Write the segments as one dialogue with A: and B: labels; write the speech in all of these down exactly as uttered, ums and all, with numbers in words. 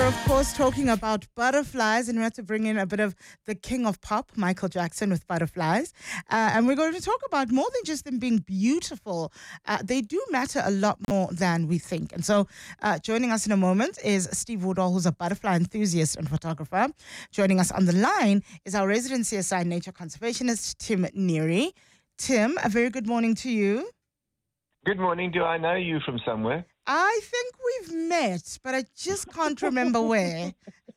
A: we're of course talking about butterflies, and we had to bring in a bit of the king of pop, Michael Jackson, with Butterflies. Uh, and we're going to talk about more than just them being beautiful. Uh, they do matter a lot more than we think. And so uh, joining us in a moment is Steve Woodall, who's a butterfly enthusiast and photographer. Joining us on the line is our resident C S I nature conservationist, Tim Neary. Tim, a very good morning to you.
B: Good morning. Do I know you from somewhere?
A: I think we've met, but I just can't remember where.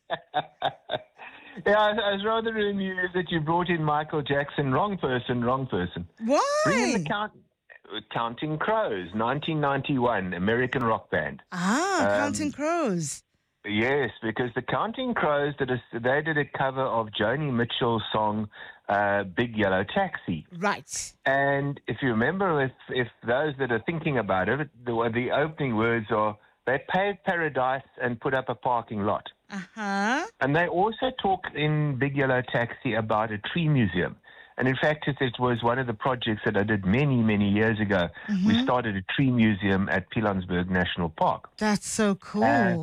B: Yeah, I, I was rather amused that you brought in Michael Jackson. Wrong person, wrong person.
A: Why?
B: Bring in the count, Counting Crows, nineteen ninety-one, American rock band.
A: Ah,
B: Um,
A: Counting Crows.
B: Yes, because the Counting Crows, did a, they did a cover of Joni Mitchell's song, uh, Big Yellow Taxi.
A: Right.
B: And if you remember, if, if those that are thinking about it, the, the opening words are, they paved paradise and put up a parking lot.
A: Uh-huh.
B: And they also talk in Big Yellow Taxi about a tree museum. And in fact, it, it was one of the projects that I did many, many years ago.
A: Mm-hmm.
B: We started a tree museum at Pilanesberg National Park.
A: That's so cool.
B: Uh,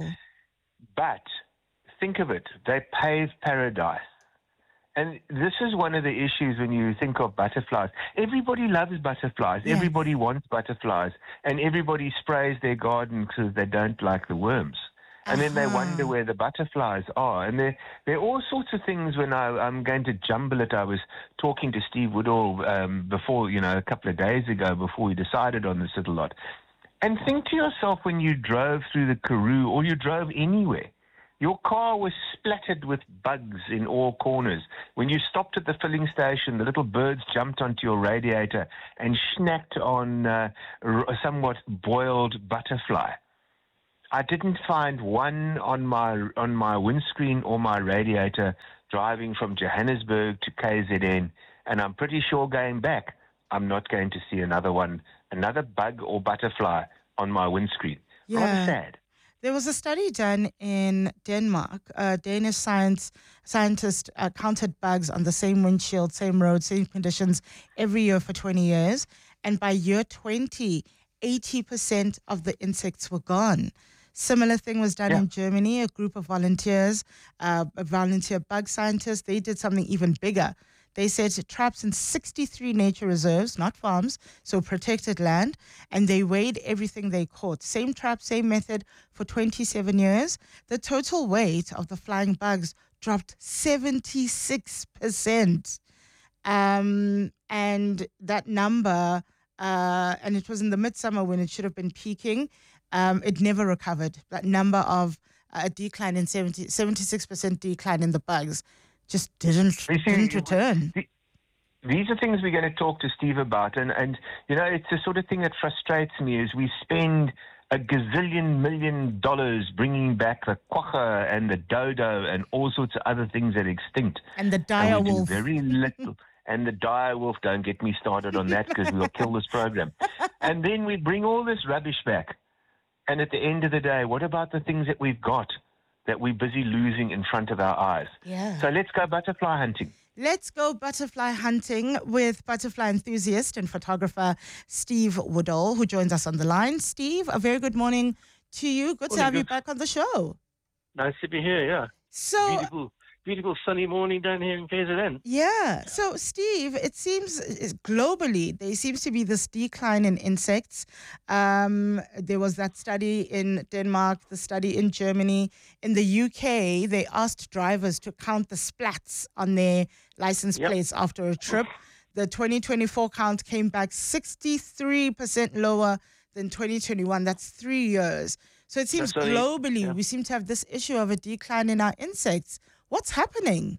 B: But think of it, they paved paradise. And this is one of the issues when you think of butterflies. Everybody loves butterflies.
A: Yes.
B: Everybody wants butterflies. And everybody sprays their garden because they don't like the worms. And then they
A: Uh-huh.
B: wonder where the butterflies are. And there, there are all sorts of things when I, I'm going to jumble it. I was talking to Steve Woodall um, before, you know, a couple of days ago before we decided on this little lot. And think to yourself when you drove through the Karoo or you drove anywhere, your car was splattered with bugs in all corners. When you stopped at the filling station, the little birds jumped onto your radiator and snacked on uh, a somewhat boiled butterfly. I didn't find one on my on my windscreen or my radiator driving from Johannesburg to K Z N, and I'm pretty sure going back, I'm not going to see another one, another bug or butterfly on my windscreen.
A: Yeah.
B: Rather sad.
A: There was a study done in Denmark. A Danish science scientist uh, counted bugs on the same windshield, same road, same conditions every year for twenty years. And by year twenty, eighty percent of the insects were gone. Similar thing was done
B: Yeah.
A: in Germany. A group of volunteers, uh, a volunteer bug scientists, they did something even bigger. They set traps in sixty-three nature reserves, not farms, so protected land, and they weighed everything they caught. Same trap, same method for twenty-seven years. The total weight of the flying bugs dropped seventy-six percent. Um, and that number, uh, and it was in the midsummer when it should have been peaking, um, it never recovered. That number of uh, a decline in seventy, seventy-six percent decline in the bugs just didn't
B: You see,
A: didn't return.
B: the- These are things we're going to talk to Steve about. And, and, you know, it's the sort of thing that frustrates me is we spend a gazillion million dollars bringing back the quagga and the dodo and all sorts of other things that are extinct.
A: And the
B: And
A: dire
B: we do
A: wolf.
B: very little. And the dire wolf, don't get me started on that because we'll kill this program. And then we bring all this rubbish back. And at the end of the day, what about the things that we've got that we're busy losing in front of our eyes?
A: Yeah.
B: So let's go butterfly hunting.
A: Let's go butterfly hunting with butterfly enthusiast and photographer Steve Woodall, who joins us on the line. Steve, a very good morning to you. Good to
C: Morning,
A: have you
C: good.
A: back on the show.
C: Nice to be here, yeah.
A: So,
C: Beautiful, beautiful sunny morning down here in K Z N.
A: yeah. So, Steve, it seems uh, globally there seems to be this decline in insects. Um, there was that study in Denmark, the study in Germany. In the U K, they asked drivers to count the splats on their license
C: Yep.
A: plates after a trip. The twenty twenty-four count came back sixty-three percent lower than twenty twenty-one. That's three years. So it seems
C: That's only-
A: globally
C: yeah.
A: we seem to have this issue of a decline in our insects. What's happening?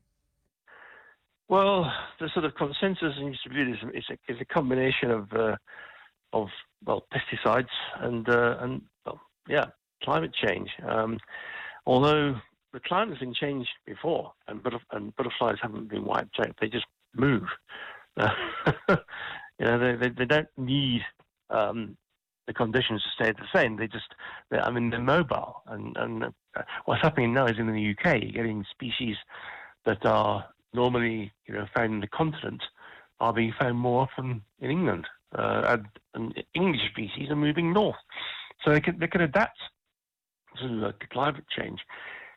C: Well, the sort of consensus seems to be this is a, is a combination of uh, of well pesticides and uh, and well, yeah climate change. Um, although the climate has been changed before, and, butterf- and butterflies haven't been wiped out; they just move. Uh, you know, they, they they don't need um, the conditions to stay the same. They just, they, I mean, they're mobile. And, and uh, what's happening now is in the U K, you're getting species that are normally, you know, found in the continent are being found more often in England. Uh, and, and English species are moving north. So they can, they can adapt to uh, climate change.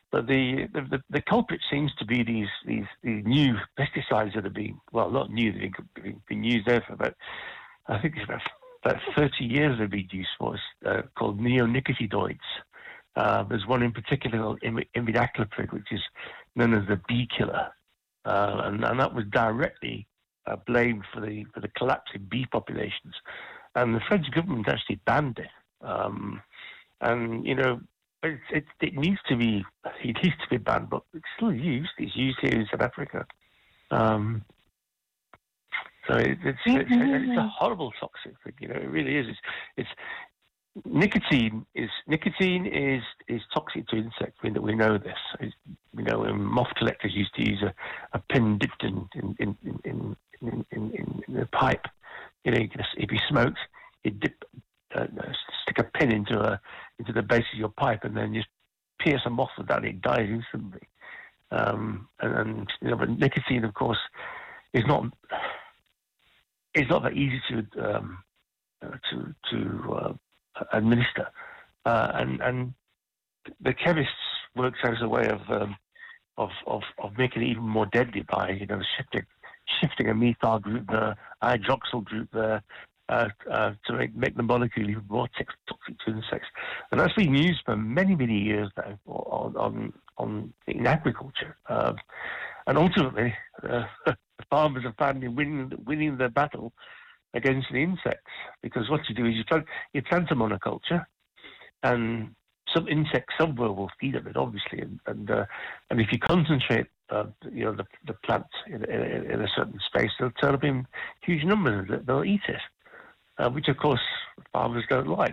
C: But the, the the culprit seems to be these these these new pesticides that are being, well, not new, they've been, been used there for about, I think it's about about thirty years they've been used for, uh, called neonicotinoids. Uh, there's one in particular called imidacloprid, which is known as the bee killer, uh, and, and that was directly uh, blamed for the for the collapse in bee populations, and the French government actually banned it. Um, and you know, it, it, it needs to be it needs to be banned, but it's still used. It's used here in South Africa. Um, so it, it's, it's it's a horrible toxic thing. You know, it really is. It's, it's Nicotine is nicotine is, is toxic to insects. We know, we know this. It's, you know, um, moth collectors used to use a, a pin dipped in in in in, in, in, in, in a pipe. You know, you can, if you smoked, you dip uh, stick a pin into a into the base of your pipe, and then just pierce a moth with that, and it dies instantly. Um, and, and you know, but nicotine, of course, is not it's not that easy to um, uh, to to uh, administer, uh, and and the chemists worked out a way of, um, of of of making it even more deadly by you know shifting shifting a methyl group there, hydroxyl group there, uh, uh, to make make the molecule even more toxic to insects, and that's been used for many many years now on on, on in agriculture, uh, and ultimately uh, the farmers have found in winning winning their battle against the insects, because what you do is you plant, you plant a monoculture, and some insects somewhere will feed on it, obviously, and and, uh, and if you concentrate, uh, you know, the the plant in, in, in a certain space, they'll turn up in huge numbers. They'll eat it, uh, which of course farmers don't like.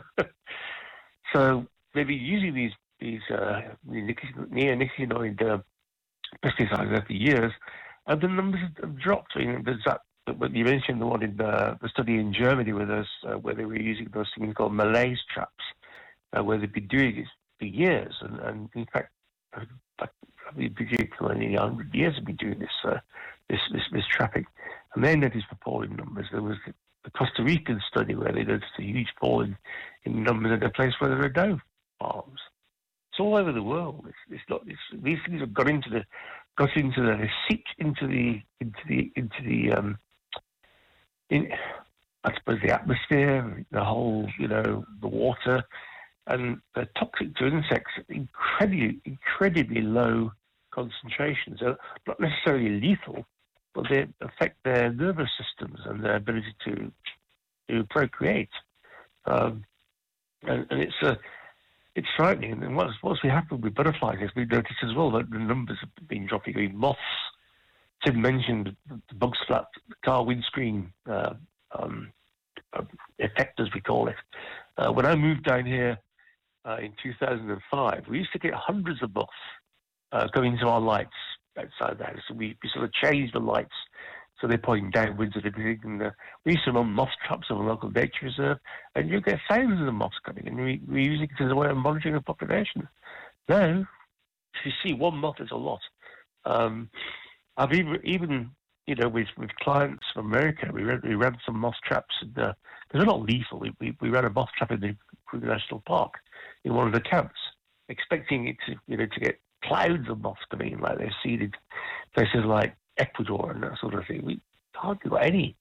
C: So they've been using these these uh, neonicotinoid uh, pesticides over the years, and the numbers have dropped. I mean, there's that. But you mentioned the one in the, the study in Germany with us, uh, where they were using those things called malaise traps, uh, where they've been doing it for years, and, and in fact, they've been doing it for nearly one hundred years. Have been doing this, uh, this, this, this trapping, and they noticed appalling numbers. There was the, the Costa Rican study where they noticed a huge fall in, in numbers at a place where there are no farms. It's all over the world. It's, it's not. It's, these things have got into the, got into the, they seeped into the, into the, into the. Um, In, I suppose the atmosphere, the whole, you know, the water, and they're toxic to insects at incredibly, incredibly low concentrations. They're not necessarily lethal, but they affect their nervous systems and their ability to to procreate. Um, and, and it's a, it's frightening. And what's what's happened with butterflies is we've noticed as well that the numbers have been dropping. I mean, moths. Tim mentioned the bug splat car windscreen uh, um, uh, effect, as we call it. Uh, when I moved down here uh, in two thousand five, we used to get hundreds of moths uh, going to our lights outside the house. So we, we sort of changed the lights so they're pointing downwards and everything. And uh, we used to run moth traps on a local nature reserve, and you get thousands of moths coming, and we, we're using it as a way of monitoring the population. Now, if you see one moth, it's a lot. Um, I've even, even, you know, with, with clients from America, we ran, we ran some moth traps, and uh, they're not lethal. We, we we ran a moth trap in the Kruger National Park in one of the camps, expecting it to, you know, to get clouds of moths coming in, like they've seen in places like Ecuador and that sort of thing. We hardly got any.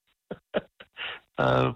C: uh,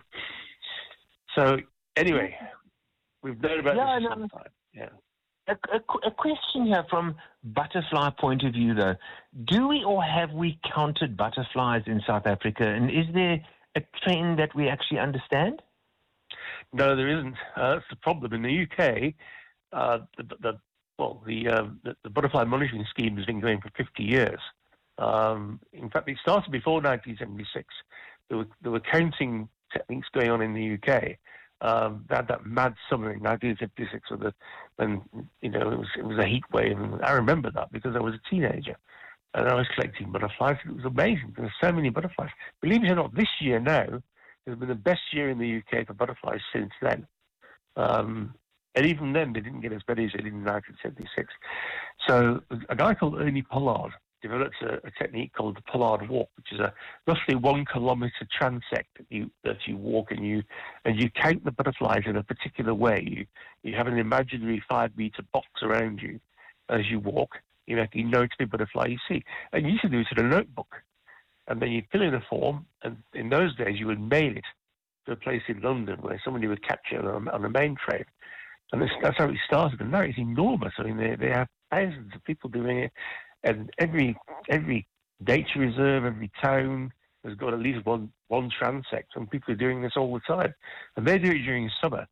C: so anyway, we've known about
B: yeah,
C: this
B: for
C: some time. Yeah.
B: A, a, a question here from butterfly point of view, though. Do we or have we counted butterflies in South Africa? And is there a trend that we actually understand?
C: No, there isn't. Uh, that's the problem. In the U K, uh, the, the, well, the, uh, the, the butterfly monitoring scheme has been going for fifty years. Um, in fact, it started before nineteen seventy-six. There were, there were counting techniques going on in the U K. Um, they had that mad summer in nineteen fifty-six, with the, when you know it was it was a heat wave, and I remember that because I was a teenager, and I was collecting butterflies. It was amazing. There were so many butterflies. Believe it or not, this year now has been the best year in the U K for butterflies since then. Um, and even then, they didn't get as many as they did in nineteen seventy-six. So a guy called Ernie Pollard developed a, a technique called the Pollard Walk, which is a roughly one kilometre transect that you that you walk, and you and you count the butterflies in a particular way. You you have an imaginary five metre box around you, as you walk. You actually notice the butterfly you see. And you used to do it in a notebook. And then you fill in a form, and in those days you would mail it to a place in London where somebody would capture it on, on a main train. And this, that's how it started. And now it's enormous. I mean, they, they have thousands of people doing it. And every every nature reserve, every town has got at least one, one transect. And people are doing this all the time. And they do it during summer.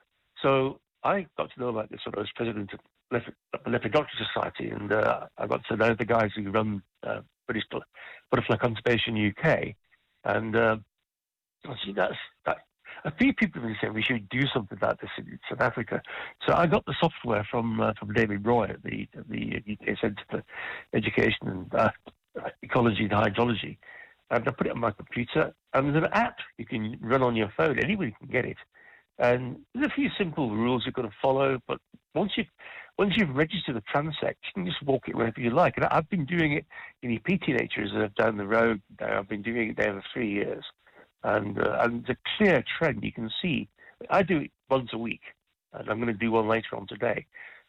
C: So I got to know about this when I was president of the Lepidopterist Society. And uh, I got to know the guys who run uh, British Butterfly Conservation U K. And uh, I see that's that. A few people have said we should do something like this in South Africa. So I got the software from uh, from David Roy at the at the U K Centre for Education and uh, Ecology and Hydrology, and I put it on my computer. And there's an app you can run on your phone. Anybody can get it. And there's a few simple rules you've got to follow. But once you once you've registered the transect, you can just walk it wherever you like. And I've been doing it in the P T Nature Reserve down the road. I've been doing it there for three years. And, uh, and the clear trend you can see, I do it once a week, and I'm going to do one later on today.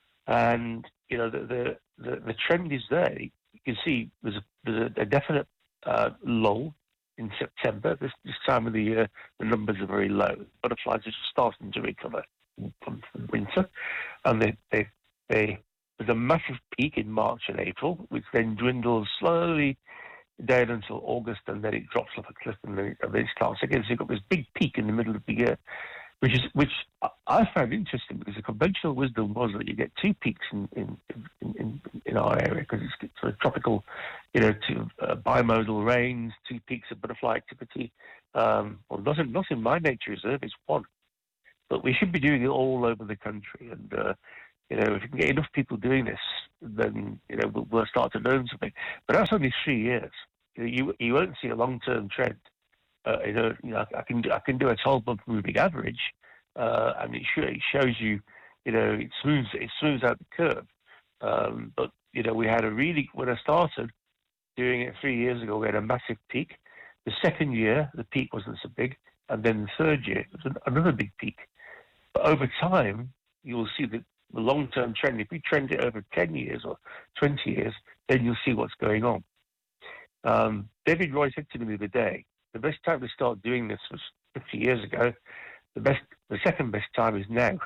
C: And, you know, the the, the, the trend is there. You can see there's a, there's a definite uh, lull in September. This, this time of the year, the numbers are very low. Butterflies are just starting to recover from winter. And they, they, they, there's a massive peak in March and April, which then dwindles slowly down until August, and then it drops off a cliff, and then it, and then it starts again. So you've got this big peak in the middle of the year, which is which I found interesting, because the conventional wisdom was that you get two peaks in in, in, in, in our area, because it's sort of tropical, you know, to uh, bimodal rains, two peaks of butterfly activity. Um, well, not in, not in my nature reserve, it's one. But we should be doing it all over the country, and uh, you know, if you can get enough people doing this, then, you know, we'll, we'll start to learn something. But that's only three years. You know, you, you won't see a long-term trend. Uh, you know, you know, I can do, I can do a twelve-month moving average, uh, and it, sh- it shows you, you know, it smooths it smooths out the curve. Um, but you know, we had a really when I started doing it three years ago, we had a massive peak. The second year, the peak wasn't so big, and then the third year, it was an, another big peak. But over time, you will see that the long-term trend, if we trend it over ten years or twenty years, then you'll see what's going on. Um, David Roy said to me the other day, the best time to start doing this was fifty years ago. The best, the second best time is now.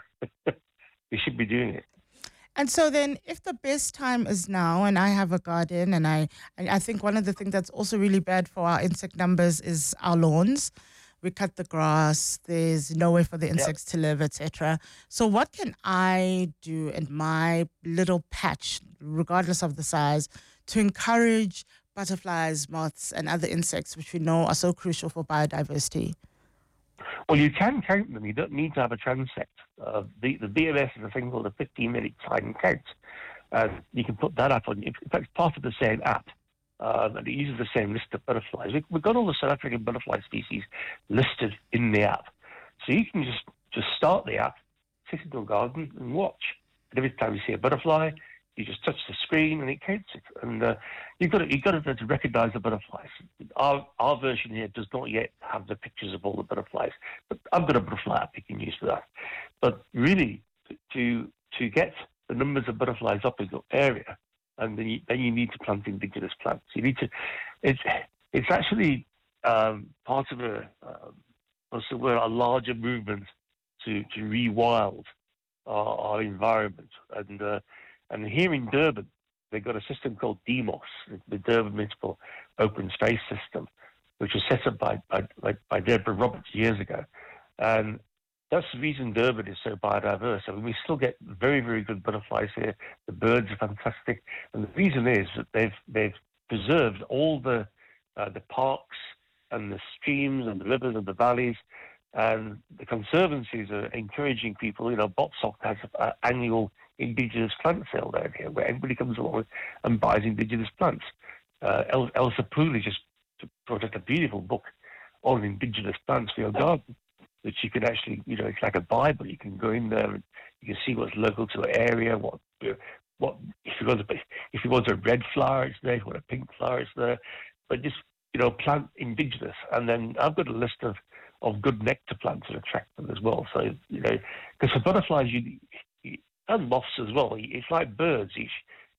C: We should be doing it.
A: And so then, if the best time is now, and I have a garden, and I, and I think one of the things that's also really bad for our insect numbers is our lawns. We cut the grass, there's nowhere for the insects yep. to live, et cetera. So what can I do in my little patch, regardless of the size, to encourage butterflies, moths, and other insects, which we know are so crucial for biodiversity?
C: Well, you can count them. You don't need to have a transect. Uh, the, the B M S is a thing called a fifteen-minute time count. Uh, you can put that up on, in fact, it's part of the same app. Um, and it uses the same list of butterflies. We, we've got all the South African butterfly species listed in the app. So you can just, just start the app, sit in your garden and watch. And every time you see a butterfly, you just touch the screen and it counts it. And uh, you've got to, you've got to, to recognize the butterflies. Our, our version here does not yet have the pictures of all the butterflies, but I've got a butterfly app you can use for that. But really, to, to get the numbers of butterflies up in your area, and then you, then you need to plant indigenous plants. You need to. It's it's actually um, part of a um, what's the word, a larger movement to to rewild our, our environment. And uh, and here in Durban, they've got a system called DEMOS, the Durban Municipal Open Space System, which was set up by by, by Deborah Roberts years ago. And that's the reason Durban is so biodiverse. I mean, we still get very, very good butterflies here. The birds are fantastic, and the reason is that they've they've preserved all the uh, the parks and the streams and the rivers and the valleys, and the conservancies are encouraging people. You know, Botsok has an annual indigenous plant sale down here, where everybody comes along and buys indigenous plants. Uh, El- Elsa Pooley just brought out a beautiful book on indigenous plants for your garden, that you can actually, you know, it's like a Bible. You can go in there and you can see what's local to an area. What, what if you want a if you want a red flower, it's there. If you want a pink flower, it's there. But just, you know, plant indigenous. And then I've got a list of, of good nectar plants that attract them as well. So, you know, because for butterflies, you, you and moths as well, it's like birds. You,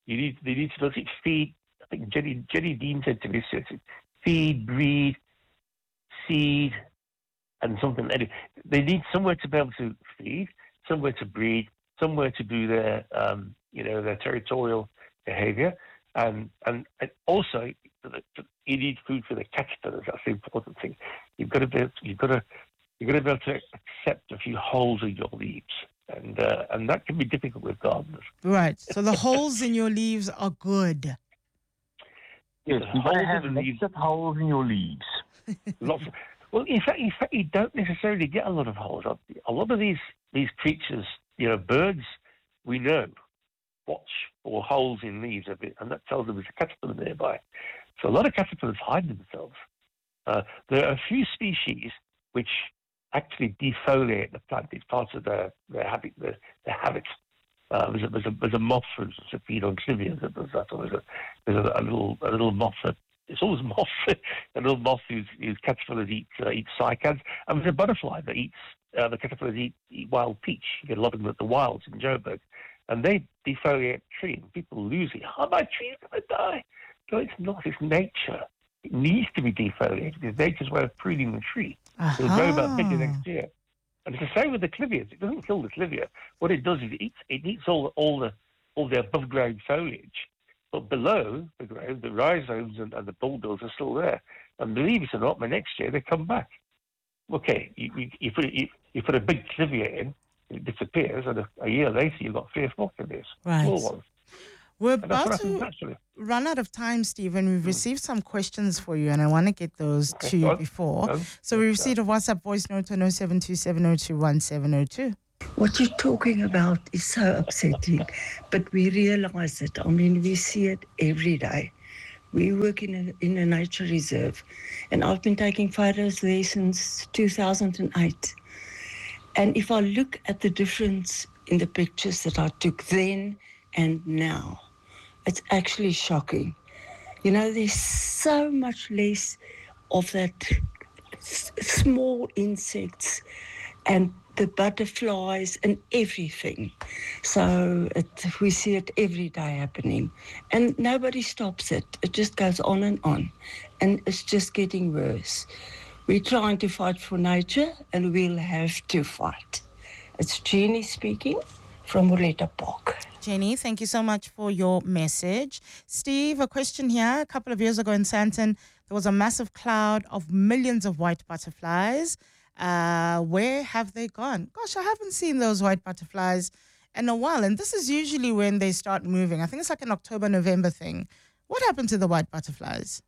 C: You need they need to be able to feed. I think Jenny Jenny Dean said to me, feed, breed, seed, and something. They need somewhere to be able to feed, somewhere to breed, somewhere to do their um, you know their territorial behavior, and and, and also you need food for the caterpillars. That's the important thing. You've got to be you've got to you've got to be able to accept a few holes in your leaves. And uh, and that can be difficult with gardeners.
A: Right. So the holes in your leaves are good.
B: Yes, you got to have lots of holes in your leaves.
C: Lots of, well, in fact, in fact, you don't necessarily get a lot of holes. A lot of these these creatures, you know, birds, we know, watch for holes in leaves a bit, and that tells them there's a caterpillar nearby. So a lot of caterpillars hide themselves. Uh, there are a few species which actually defoliate the plant. It's part of their, their habit. Their, their habit. Uh, there's, a, there's, a, there's a moth, for instance, that feed on clivia that does that. Or there's a, there's a, a little a little moth that it's always moth. A little moth whose, whose caterpillars eat uh, eat cycads, and there's a butterfly that eats uh, the caterpillars eat, eat wild peach. You get a lot of them at the wilds in Joburg, and they defoliate the tree, and people lose it. Oh, my tree's going to die. No, it's not. It's nature. It needs to be defoliated. It's nature's way of pruning the tree.
A: Uh-huh.
C: It'll grow about bigger next year. And it's the same with the clivias. It doesn't kill the clivia. What it does is it eats, it eats all, all the all the above ground foliage. But below the ground, the rhizomes and, and the bulbils are still there. And believe it or not, the next year they come back. Okay, you, you, you, put, you, you put a big clivia in, it disappears, and a, a year later you've got three or four clivias.
A: Right.
C: Small ones.
A: We're about to run out of time, Stephen. We've received some questions for you, and I want to get those
C: Okay,
A: to you
C: go on.
A: before.
C: Go on.
A: So we
C: Yeah.
A: received a WhatsApp voice note on oh seven two seven oh two one seven oh two.
D: What you're talking about is so upsetting, but we realize it. I mean, we see it every day. We work in a, in a nature reserve, and I've been taking photos there since two thousand eight. And if I look at the difference in the pictures that I took then and now, it's actually shocking. You know, there's so much less of that s- small insects and the butterflies and everything. So it, we see it every day happening. And nobody stops it. It just goes on and on. And it's just getting worse. We're trying to fight for nature, and we'll have to fight. It's Jeannie speaking from Moretta Park.
A: Jenny, thank you so much for your message. Steve, a question here. A couple of years ago in Sandton, there was a massive cloud of millions of white butterflies. Uh, where have they gone? Gosh, I haven't seen those white butterflies in a while. And this is usually when they start moving. I think it's like an October, November thing. What happened to the white butterflies?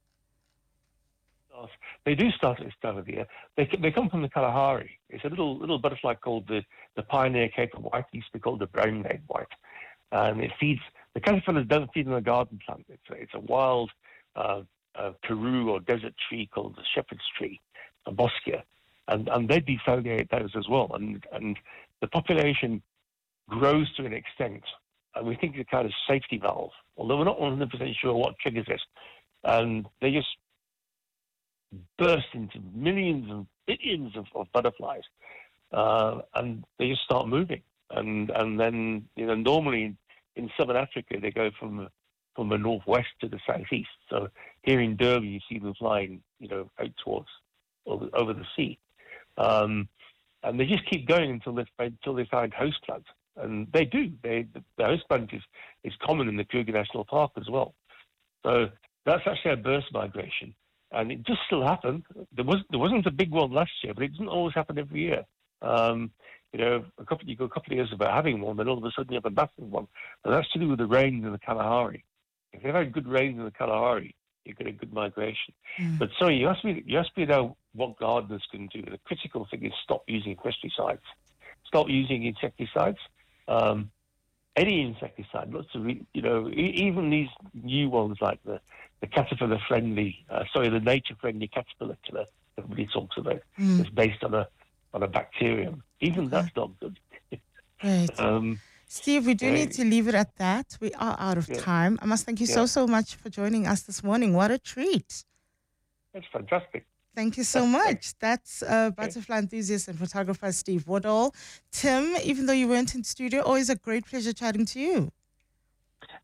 C: They do start at this time of the year. They they come from the Kalahari. It's a little little butterfly called the, the pioneer caper white. It used to be called the brown-legged white. And it feeds, the caterpillars don't feed on a garden plant. It's a, it's a wild uh, uh, Peru or desert tree called the shepherd's tree, a boskia. And, and they defoliate those as well. And, and the population grows to an extent. And we think it's a kind of safety valve, although we're not one hundred percent sure what triggers it. And they just burst into millions and billions of, of butterflies, uh, and they just start moving. And and then, you know, normally in, in southern Africa, they go from from the northwest to the southeast. So here in Durban, you see them flying, you know, out towards over, over the sea, um, and they just keep going until they until they find host plants. And they do. They the host plant is is common in the Kruger National Park as well. So that's actually a burst migration. And it does still happen. There was there wasn't a big one last year, but it doesn't always happen every year. Um, you know, a couple you go a couple of years without having one, then all of a sudden you have a massive one, and that's to do with the rains in the Kalahari. If you've had good rains in the Kalahari, you get a good migration. Mm. But sorry, you asked me you asked me now what gardeners can do. The critical thing is stop using pesticides, stop using insecticides. Um, any insecticide, lots of you know, e- even these new ones like the the caterpillar-friendly, uh, sorry, the nature-friendly caterpillar killer that everybody talks about. Mm. It's based on a on a bacterium. Even okay. that's not good.
A: Right. um, Steve, we do uh, need to leave it at that. We are out of yeah. time. I must thank you yeah. so, so much for joining us this morning. What a treat.
C: That's fantastic.
A: Thank you so much. That's uh, butterfly enthusiast and photographer Steve Woodall. Tim, even though you weren't in studio, always a great pleasure chatting to you.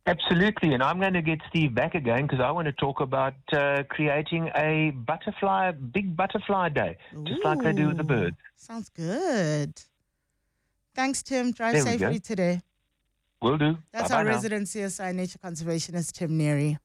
B: Absolutely, and I'm going to get Steve back again because I want to talk about uh, creating a butterfly, big butterfly day, just
A: Ooh,
B: like they do with the birds.
A: Sounds good. Thanks, Tim. Drive
B: There we
A: safely
B: go.
A: today.
B: Will do.
A: That's
B: Bye-bye
A: our
B: now.
A: resident C S I nature conservationist, Tim Neary.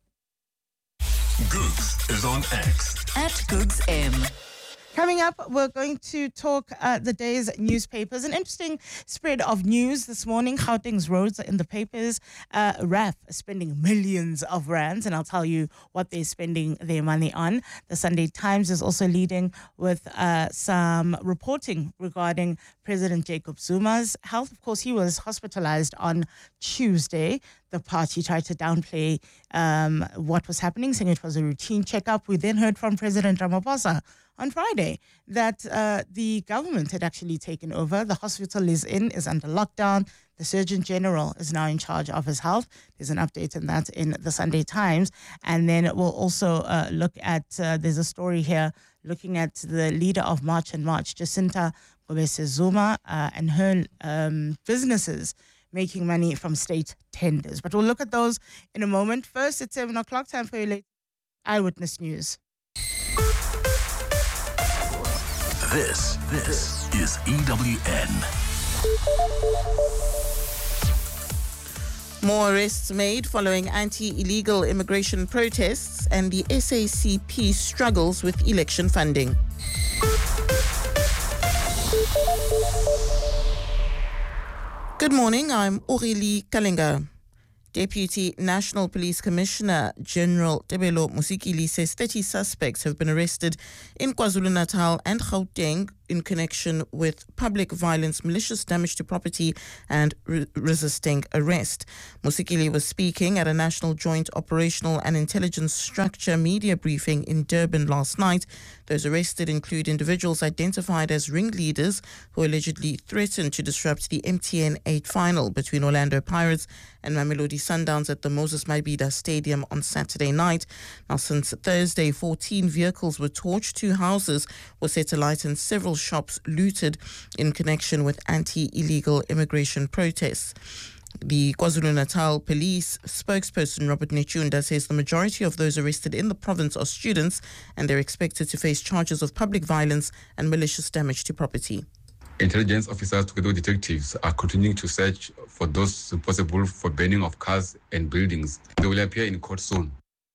E: Googs is on X.
F: At Googs M.
A: Coming up, we're going to talk uh, the day's newspapers. An interesting spread of news this morning. Gauteng's roads are in the papers. Uh, R A F is spending millions of rands, and I'll tell you what they're spending their money on. The Sunday Times is also leading with uh, some reporting regarding President Jacob Zuma's health. Of course, he was hospitalized on Tuesday. The party tried to downplay um, what was happening, saying it was a routine checkup. We then heard from President Ramaphosa on Friday that uh, the government had actually taken over. The hospital is in, is under lockdown. The Surgeon General is now in charge of his health. There's an update on that in the Sunday Times. And then we'll also uh, look at, uh, there's a story here looking at the leader of March and March, Jacinta Kobese Zuma, uh, and her um, businesses making money from state tenders. But we'll look at those in a moment. First, it's seven o'clock, time for your late Eyewitness News.
E: This, this is E W N.
G: More arrests made following anti-illegal immigration protests, and the S A C P struggles with election funding. Good morning, I'm Aurélie Kalinga. Deputy National Police Commissioner General Tebelo Musikili says thirty suspects have been arrested in KwaZulu-Natal and Gauteng in connection with public violence, malicious damage to property and re- resisting arrest. Musikili was speaking at a National Joint Operational and Intelligence Structure media briefing in Durban last night. Those arrested include individuals identified as ringleaders who allegedly threatened to disrupt the M T N eight final between Orlando Pirates and Mamelodi Sundowns at the Moses Mabhida Stadium on Saturday night. Now, since Thursday, fourteen vehicles were torched, two houses were set alight and several shops looted in connection with anti-illegal immigration protests. The KwaZulu-Natal police spokesperson Robert Nechunda says the majority of those arrested in the province are students and they're expected to face charges of public violence and malicious damage to property.
H: Intelligence officers together with detectives are continuing to search for those responsible for burning of cars and buildings. They will appear in court soon.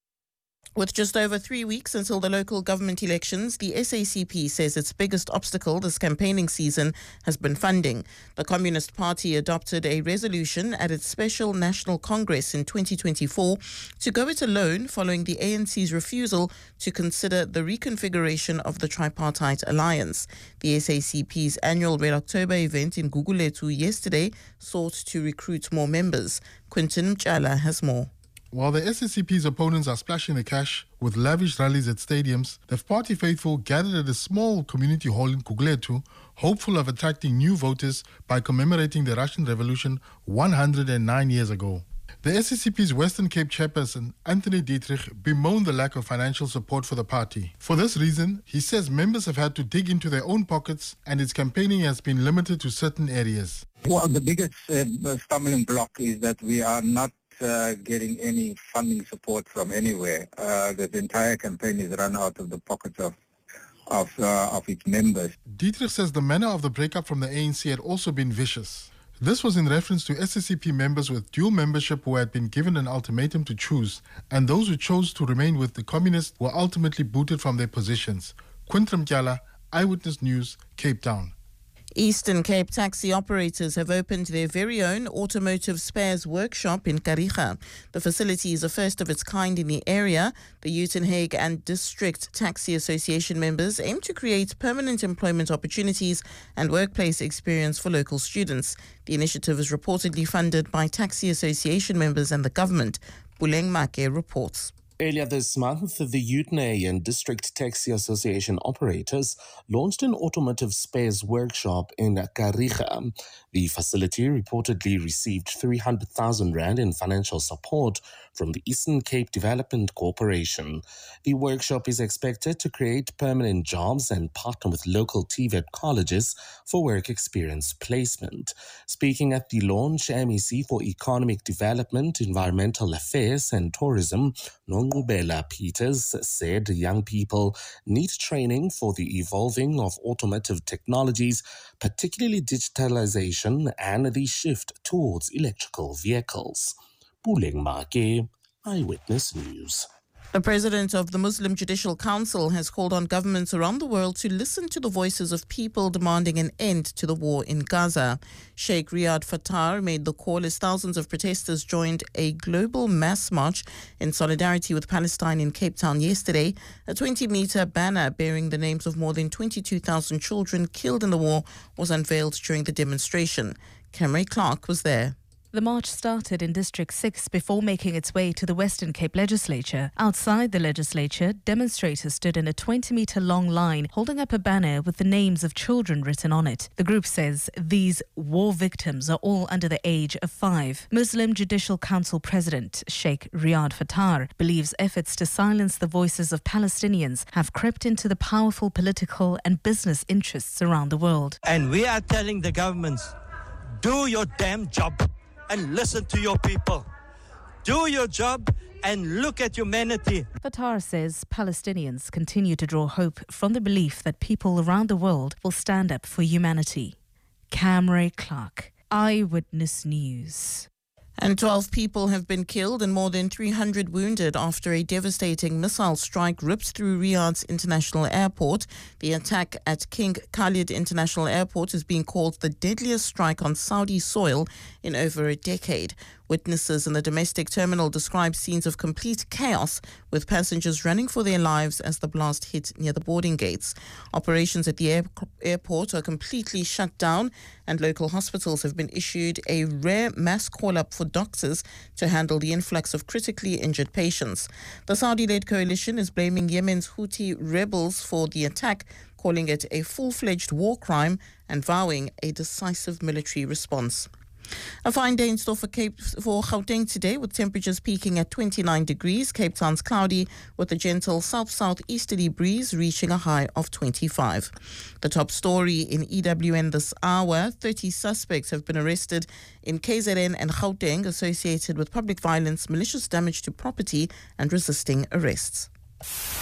G: With just over three weeks until the local government elections, the S A C P says its biggest obstacle this campaigning season has been funding. The Communist Party adopted a resolution at its special National Congress in twenty twenty-four to go it alone following the A N C's refusal to consider the reconfiguration of the tripartite alliance. The S A C P's annual Red October event in Gugulethu yesterday sought to recruit more members. Quinton Mchala has more.
I: While the S A C P's opponents are splashing the cash with lavish rallies at stadiums, the party faithful gathered at a small community hall in Gugulethu, hopeful of attracting new voters by commemorating the Russian Revolution one hundred nine years ago. The S A C P's Western Cape chairperson, Anthony Dietrich, bemoaned the lack of financial support for the party. For this reason, he says members have had to dig into their own pockets and its campaigning has been limited to certain areas.
J: Well, the biggest uh, stumbling block is that we are not Uh, getting any funding support from anywhere. Uh, the entire campaign is run out of the pockets of of, uh, of its members.
I: Dietrich says the manner of the breakup from the A N C had also been vicious. This was in reference to S A C P members with dual membership who had been given an ultimatum to choose, and those who chose to remain with the communists were ultimately booted from their positions. Quinton Mchala, Eyewitness News, Cape Town.
G: Eastern Cape taxi operators have opened their very own automotive spares workshop in Kariga. The facility is the first of its kind in the area. The Uitenhage and District Taxi Association members aim to create permanent employment opportunities and workplace experience for local students. The initiative is reportedly funded by taxi association members and the government. Buleng Make reports.
F: Earlier this month, the U T N A and District Taxi Association operators launched an automotive spares workshop in Kariga. The facility reportedly received three hundred thousand rand in financial support from the Eastern Cape Development Corporation. The workshop is expected to create permanent jobs and partner with local T V E T colleges for work experience placement. Speaking at the launch, M E C for Economic Development, Environmental Affairs and Tourism, Nongubela Peters, said young people need training for the evolving of automotive technologies, particularly digitalization and the shift towards electrical vehicles. Puleng Make, Eyewitness News.
G: The president of the Muslim Judicial Council has called on governments around the world to listen to the voices of people demanding an end to the war in Gaza. Sheikh Riyad Fattar made the call as thousands of protesters joined a global mass march in solidarity with Palestine in Cape Town yesterday. A twenty-meter banner bearing the names of more than twenty-two thousand children killed in the war was unveiled during the demonstration. Camry Clark was there.
K: The march started in District six before making its way to the Western Cape Legislature. Outside the legislature, demonstrators stood in a twenty-metre long line holding up a banner with the names of children written on it. The group says these war victims are all under the age of five. Muslim Judicial Council President Sheikh Riyad Fattar believes efforts to silence the voices of Palestinians have crept into the powerful political and business interests around the world.
L: And we are telling the governments, do your damn job and listen to your people. Do your job and look at humanity.
K: Fattar says Palestinians continue to draw hope from the belief that people around the world will stand up for humanity. Camry Clark, Eyewitness News.
G: And twelve people have been killed and more than three hundred wounded after a devastating missile strike ripped through Riyadh's international airport. The attack at King Khalid International Airport is being called the deadliest strike on Saudi soil in over a decade. Witnesses in the domestic terminal describe scenes of complete chaos, with passengers running for their lives as the blast hit near the boarding gates. Operations at the air- airport are completely shut down, and local hospitals have been issued a rare mass call-up for doctors to handle the influx of critically injured patients. The Saudi-led coalition is blaming Yemen's Houthi rebels for the attack, calling it a full-fledged war crime and vowing a decisive military response. A fine day in store for Cape for Gauteng today, with temperatures peaking at twenty-nine degrees. Cape Town's cloudy with a gentle south-southeasterly breeze reaching a high of twenty-five. The top story in E W N this hour: thirty suspects have been arrested in K Z N and Gauteng associated with public violence, malicious damage to property and resisting arrests.